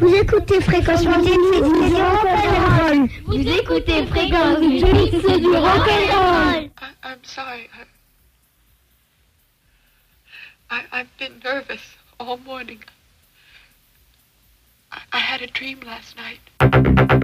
Vous écoutez Fréquence Mutine, c'est du rock'n'roll. Vous écoutez Fréquence Mutine, c'est du rock'n'roll. I'm sorry. I've been nervous all morning. I had a dream last night.